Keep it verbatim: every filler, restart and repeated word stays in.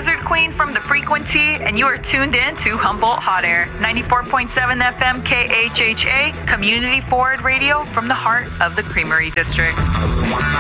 Lizard Queen from the Frequency, and you are tuned in to Humboldt Hot Air, ninety-four point seven F M K H H A, community forward radio from the heart of the Creamery District.